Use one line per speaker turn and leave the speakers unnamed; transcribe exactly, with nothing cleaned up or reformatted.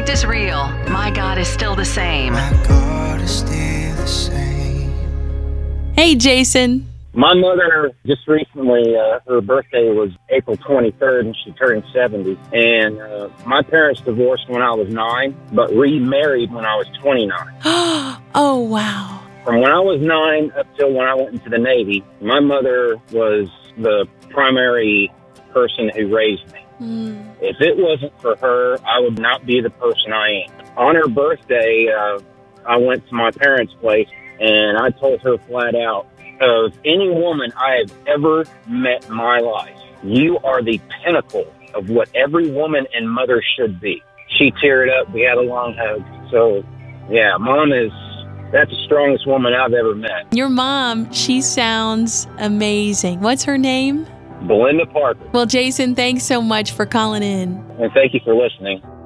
fact is real. My God is still the same.
My God is still the same.
Hey, Jason.
My mother just recently, uh, her birthday was April twenty-third, and she turned seventy. And uh, my parents divorced when I was nine, but remarried when I was twenty-nine.
Oh, wow.
From when I was nine up till when I went into the Navy, my mother was the primary person who raised me.
Mm.
If it wasn't for her, I would not be the person I am. On her birthday, uh, I went to my parents' place, and I told her flat out, of any woman I have ever met in my life, you are the pinnacle of what every woman and mother should be. She teared up. We had a long hug. So, yeah, Mom is, that's the strongest woman I've ever met.
Your mom, she sounds amazing. What's her name?
Belinda Parker.
Well, Jason, thanks so much for calling in.
And thank you for listening.